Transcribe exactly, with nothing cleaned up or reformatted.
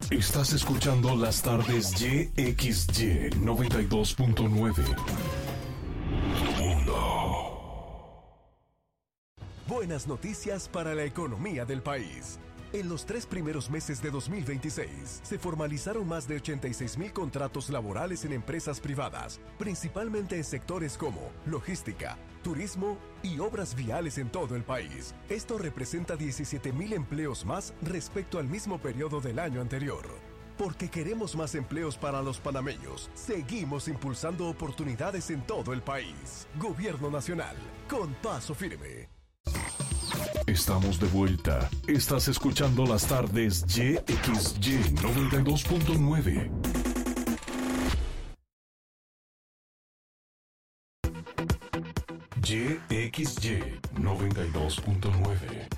Estás escuchando las tardes Y X Y noventa y dos punto nueve. Mundo. Buenas noticias para la economía del país. En los tres primeros meses de dos mil veintiséis, se formalizaron más de ochenta y seis mil contratos laborales en empresas privadas, principalmente en sectores como logística, turismo y obras viales en todo el país. Esto representa diecisiete mil empleos más respecto al mismo periodo del año anterior. Porque queremos más empleos para los panameños, seguimos impulsando oportunidades en todo el país. Gobierno Nacional, con paso firme. Estamos de vuelta. Estás escuchando las tardes Y X Y noventa y dos punto nueve. Y X Y noventa y dos punto nueve.